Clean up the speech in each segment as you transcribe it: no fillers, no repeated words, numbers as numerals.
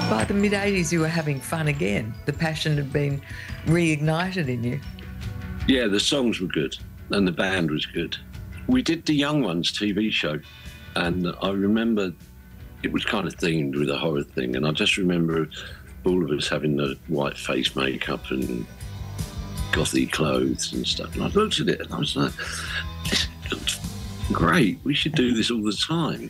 By the mid-80s, you were having fun again. The passion had been reignited in you. Yeah, the songs were good and the band was good. We did the Young Ones TV show, and I remember it was kind of themed with a horror thing, and I just remember all of us having the white face makeup and gothy clothes and stuff. And I looked at it and I was like, this looks great. We should do this all the time.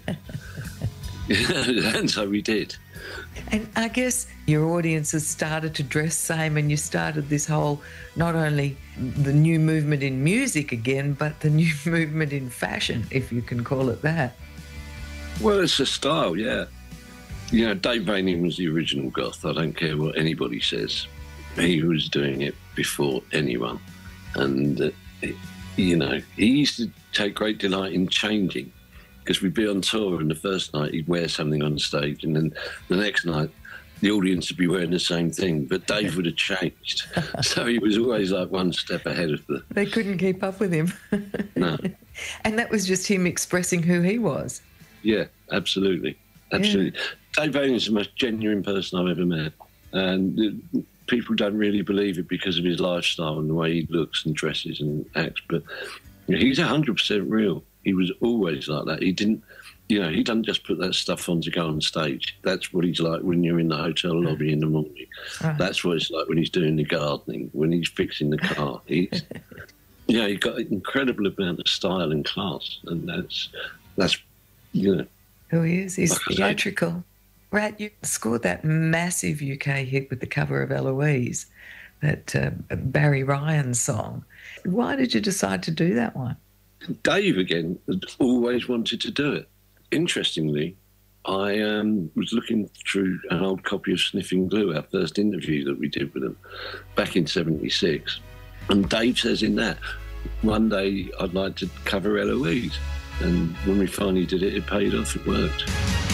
And so we did. And I guess your audiences started to dress same, and you started this whole, not only the new movement in music again, but the new movement in fashion, if you can call it that. Well, it's a style, yeah. You know, Dave Vanian was the original goth. I don't care what anybody says. He was doing it before anyone. And, you know, he used to take great delight in changing, because we'd be on tour and the first night he'd wear something on stage and then the next night the audience would be wearing the same thing, but Dave would have changed. So he was always like one step ahead of the... They couldn't keep up with him. No. And that was just him expressing who he was. Yeah, absolutely. Absolutely. Yeah. Dave Vanian's the most genuine person I've ever met. And people don't really believe it because of his lifestyle and the way he looks and dresses and acts, but he's 100% real. He was always like that. He didn't, you know, he doesn't just put that stuff on to go on stage. That's what he's like when you're in the hotel lobby in the morning. That's what it's like when he's doing the gardening, when he's fixing the car. He's, yeah, he's got an incredible amount of style and class, and that's you know. Who he is. He's theatrical. Rat, you scored that massive UK hit with the cover of Eloise, that Barry Ryan song. Why did you decide to do that one? Dave, again, had always wanted to do it. Interestingly, I was looking through an old copy of Sniffing Glue, our first interview that we did with him back in '76. And Dave says in that, one day I'd like to cover Eloise. And when we finally did it, it paid off, it worked.